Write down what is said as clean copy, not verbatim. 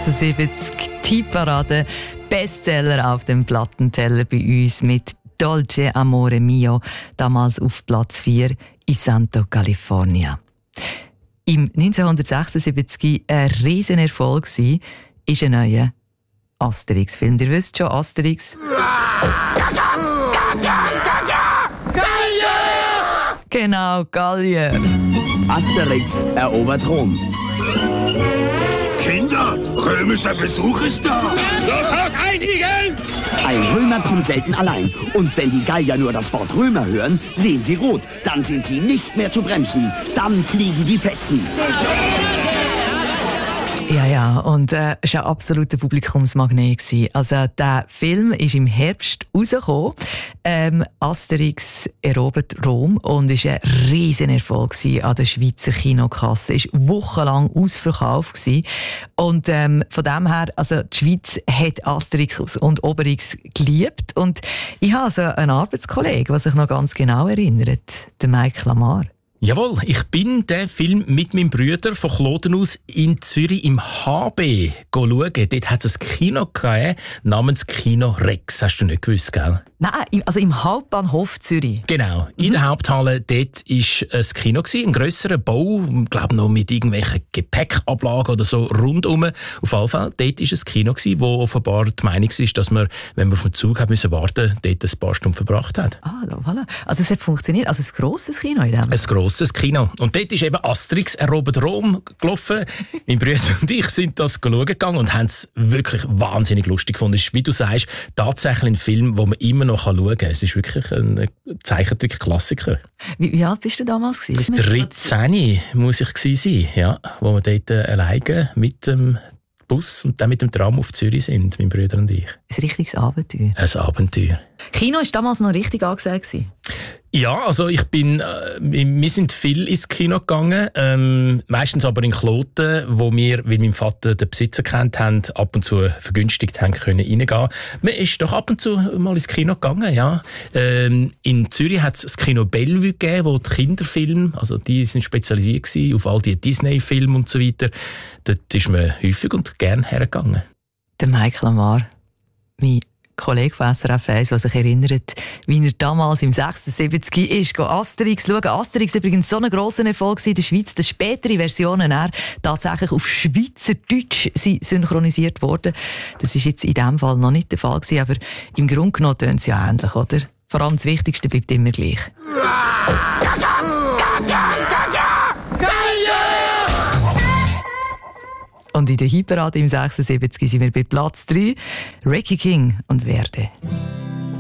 76 Tipparade, Bestseller auf dem Plattenteller bei uns mit Dolce Amore Mio, damals auf Platz 4 in Santo California. Im 1976 ein Riesenerfolg war, ist ein neuer Asterix-Film. Ihr wisst schon, Asterix. Genau, Gallier. Asterix erobert Rom. Kinder, römischer Besuch ist da. Sofort einigen! Ein Römer kommt selten allein. Und wenn die Gallier nur das Wort Römer hören, sehen sie rot. Dann sind sie nicht mehr zu bremsen. Dann fliegen die Fetzen. Ja, und es war ein absoluter Publikumsmagnet. Also, der Film ist im Herbst rausgekommen. Asterix erobert Rom und war ein Riesenerfolg an der Schweizer Kinokasse. Es war wochenlang ausverkauft. Und von dem her, also die Schweiz hat Asterix und Obelix geliebt. Und ich habe also einen Arbeitskollegen, der sich noch ganz genau erinnert, der Mike Lamar. Jawohl, ich bin den Film mit meinem Bruder von Kloten aus in Zürich im HB schauen. Dort hat es ein Kino gegeben, namens Kino Rex. Hast du nicht gewusst, gell? Nein, also im Hauptbahnhof Zürich. Genau, in der Haupthalle. Dort war ein Kino, ein grösserer Bau, ich glaube noch mit irgendwelchen Gepäckablagen oder so rundum. Auf jeden Fall, dort war ein Kino, wo offenbar die Meinung ist, dass man, wenn man auf den Zug warten musste, dort ein paar Stunden verbracht hat. Ah, voilà. Also es hat funktioniert. Also ein grosses Kino in dem. Ein grosses Kino. Und dort ist eben Asterix erobert Rom gelaufen. Mein Bruder und ich sind das schauen gegangen und haben es wirklich wahnsinnig lustig gefunden. Es ist, wie du sagst, tatsächlich ein Film, den man immer noch schauen kann. Es ist wirklich ein Zeichentrick-Klassiker. Wie alt bist du damals? 13 muss ich gewesen sein, ja, wo wir dort alleine mit dem Bus und dann mit dem Tram auf Zürich sind, mein Bruder und ich. Ein richtiges Abenteuer. Ein Abenteuer. Kino war damals noch richtig angesagt. Ja, also wir sind viel ins Kino gegangen, meistens aber in Kloten, wo wir, weil mein Vater den Besitzer kennt haben, ab und zu vergünstigt haben können reingehen. Man ist doch ab und zu mal ins Kino gegangen, ja. In Zürich hat es das Kino Bellevue gegeben, wo die Kinderfilme, also die sind spezialisiert gewesen, auf all die Disney-Filme und so weiter. Dort ist man häufig und gern hergegangen. Der Mike Lamar, mein Kollege von SRF 1, der sich erinnert, wie er damals im 76 ist, Asterix schauen. Asterix war übrigens so ein grosser Erfolg in der Schweiz, dass spätere Versionen tatsächlich auf Schweizerdeutsch synchronisiert wurden. Das war jetzt in diesem Fall noch nicht der Fall gewesen, aber im Grunde genommen tönt es ja ähnlich, oder? Vor allem das Wichtigste bleibt immer gleich. Und in der Hitparade im 76 sind wir bei Platz 3, Ricky King und Verde.